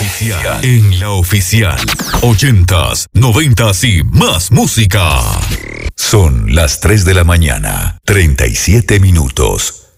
En la oficial. 80s, 90s y más música. Son las 3 de la mañana, 37 minutos.